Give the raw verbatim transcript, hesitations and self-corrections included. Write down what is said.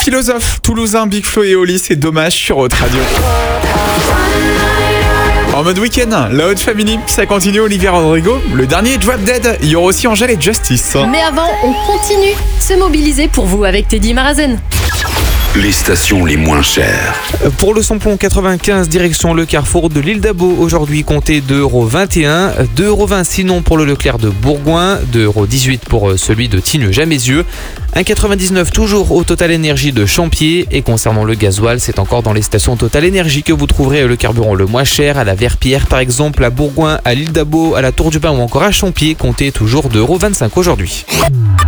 philosophe toulousain Big Flo et Oli, c'est dommage sur Haute Radio. En mode week-end, la Haute Family, ça continue. Olivia Rodrigo, le dernier Drop Dead, il y aura aussi Angèle et Justice. Mais avant, on continue. Se mobiliser pour vous avec Teddy Marazen. Les stations les moins chères. Pour le samplon quatre-vingt-quinze, direction le carrefour de l'île d'Abo. Aujourd'hui, comptez deux euros vingt et un, deux euros vingt sinon pour le Leclerc de Bourgoin, deux euros dix-huit pour celui de Tignes-Jamaizieux, un virgule quatre-vingt-dix-neuf toujours au Total Énergie de Champier. Et concernant le gasoil, c'est encore dans les stations Total Énergie que vous trouverez le carburant le moins cher, à la Verpillière par exemple, à Bourgoin, à l'île d'Abo, à la Tour du Pin ou encore à Champier. Comptez toujours deux euros vingt-cinq aujourd'hui.